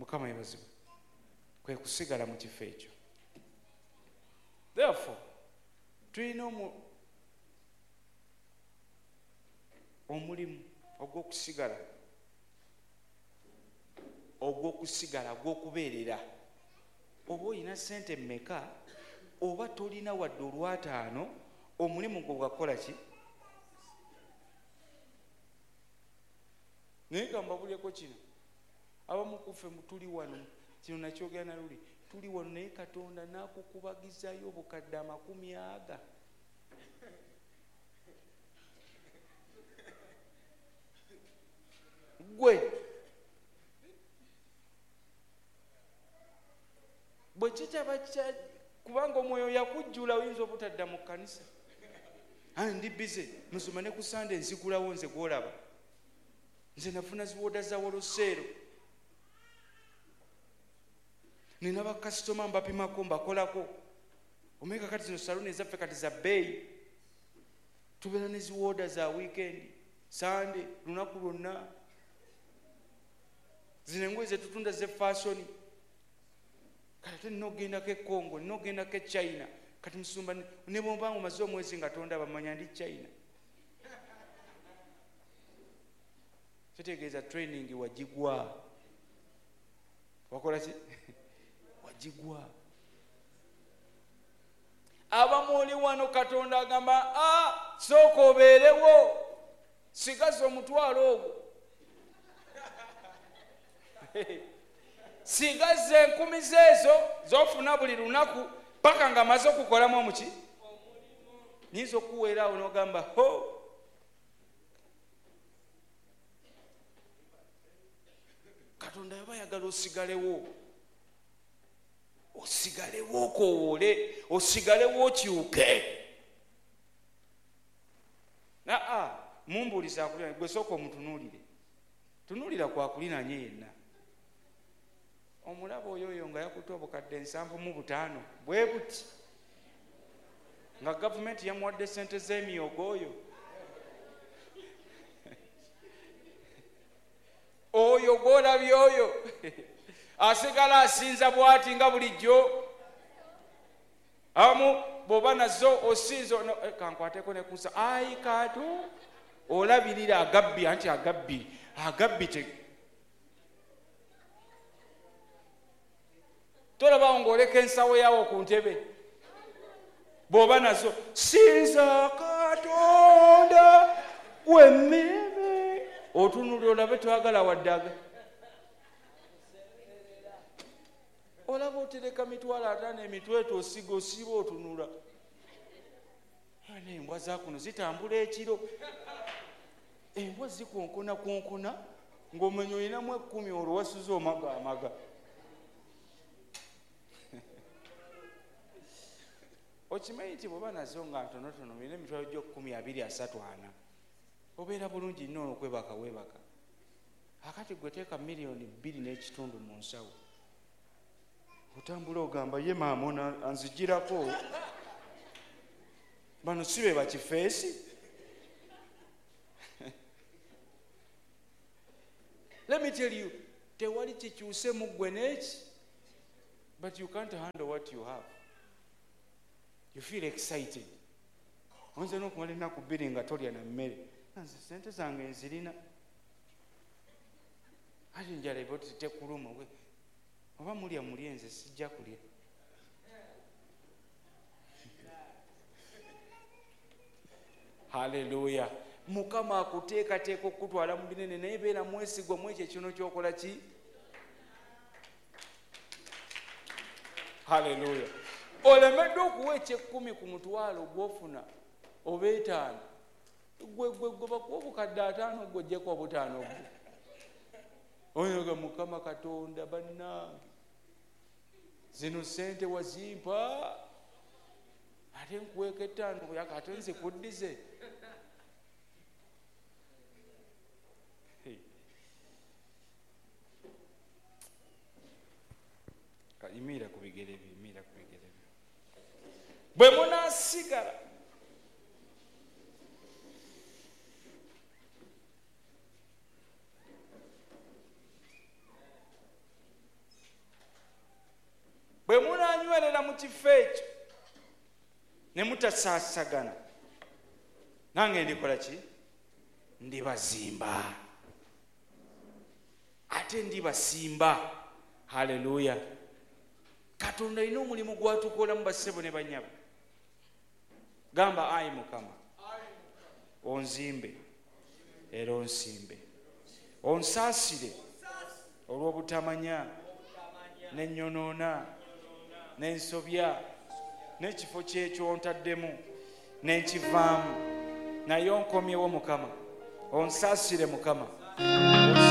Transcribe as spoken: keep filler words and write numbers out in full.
Mukama yebazibwe. Kwe kusigala mu kifo ekyo. Therefore tulina omulimu ogw'okusigala ogw'okusigala gw'okubeerera. Oba olina ssente mmeka oba tolina wadde olwataano, omulimu gwo gwakola ki? Naye ka mbabuleko kino, abamu kuffe tuli wano, kino nakyogera na luli, tuli wano naye Katonda n'akukubagizayo obukadde amakumi aga. Gwe bwe kitaba kya kubanga omwoyo yakujjula oyinza obutadda mu kkanisa. Ani ndi bize musoma ne ku Sande nzigulawo nze gwolaba. Nze nafuna ziwoda za Woloseero. Nina bakasitoma mbapimako mbakolako. Omeka kati zino saluni ezaffe kati za bbeeyi. Tubeera ne ziwoda za weekend, Sande, lunaku lwonna. Zino engoye ze tutunda ze fashion. Kati ninogendako e Congo, ninogendako e China. Kati musumba ne bw'oba omaze omwezi nga tonda bamanya ndi China. Kitegeeza training wagigwa. Wakola ki? Wagigwa. Abamu oli wano Katonda agamba, ah, sooka obeerewo, sigaza omutwalo ogwo. Sigaza enkumi zeezo z'ofuna buli lunaku paka nga amaze okukolamu omuki nyinza okuweera awo n'ogamba ho. Katonda yaba ayagala osigalewo, osigalewo okowoole, osigalewo okyuke. Aa mumbuuliza akulina gwe sooka omutunuulire, tunuulira kwakulinanye yenna. Omulaba oyo oyo nga yakutte obukadde nsanvu mu butaano bwe buti nga gavumenti yamuwadde ssente z'emyogo oyo. Oyo gw'olabye oyo asigala asinza bw'ati nga bulijjo. Amu bw'oba nazo osinza kankwateko ne kusa ayi kaatu olabirira agabbi anti agabbi agabbi te tolaba ng'oleka ensawo yawo ku ntebe bw'oba nazo sinza Katonda wemmeme otunulira olabe twagala waddaga olaba otereka mitwalo ataano emitweto osiga osiba otunula. Embwa zakuno zitambula ekiro, embwa zikonkona konkona ng'omenya olinamu ekkumi olwo wasuza omaga amaga. Okimanyi nti bw'oba nazo nga ntonotono olina emitwalo gy'okkumi abiri asatu ana obeera bulungi nnyo okwebaka weebaka. Akati gwe teeka miliyoni bbiri n'ekitundu mu nsawo otambula ogamba ye maama anzigirako bano si be bakifeesi. Let me tell you, tewali kikyuse mu ggwe n'eki, but you can't handle what you have. You feel excited. Oyinza n'okumala ennaku bbiri nga tolya na mmere. Nze ssente zange nzirina. Ate enjala eba tekuluma we. Oba mulya mulye nze sijja kulya. Haleluya. Mukama akuteekateeka okutwala mu binene naye beera mwesigwa mu ekyo ekino ky'okola ki? Haleluya. Olemedde okuwa ekyekkumi ku mutwalo gw'ofuna oba etaano. Gwe gwe gwe bakuwa obukadde ataano gwe ojjeko obutaano bwo. Oyoga Mukama Katonda bannange. Zino ssente wazimpa ate nkuweeka ettaano yakate nze kuddize. Yimiira ku bigere bye, yimiira ku bigere bye. Bwe munaasigala mubeerera mu kifo ekyo ne mutasaasagana, nange ndikola ki? Ndibazimba ate ndibasimba. Haleluya! Katonda alina omulimu gwatukolamu bassebo ne banyabo. Gamba, ayi Mukama, onzimbe era onsimbe, onsaasire olw'obutamanya n'ennyonoona n'ensobya n'ekifo kyekyo ontaddemu n'enkivaamu, naye onkomyewo Mukama, onsaasire Mukama.